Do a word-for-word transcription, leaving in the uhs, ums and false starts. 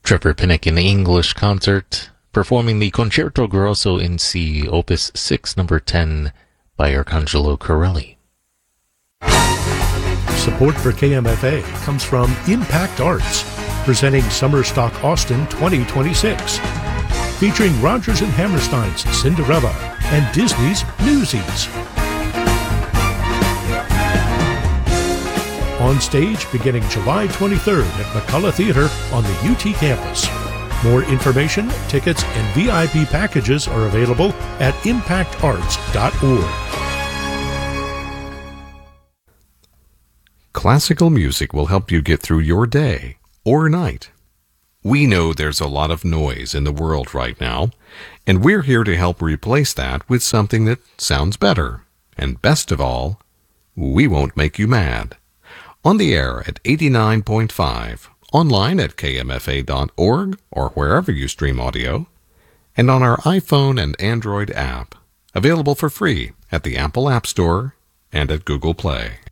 Trevor Pinnock in English concert, performing the Concerto Grosso in C, Opus six, number ten, by Arcangelo Corelli. Support for K M F A comes from Impact Arts, presenting Summer Stock Austin twenty twenty-six, featuring Rodgers and Hammerstein's Cinderella and Disney's Newsies. On stage beginning July twenty-third at McCullough Theater on the U T campus. More information, tickets, and V I P packages are available at impact arts dot org. Classical music will help you get through your day or night. We know there's a lot of noise in the world right now, and we're here to help replace that with something that sounds better. And best of all, we won't make you mad. On the air at eighty-nine point five, online at k m f a dot org or wherever you stream audio, and on our iPhone and Android app, available for free at the Apple App Store and at Google Play.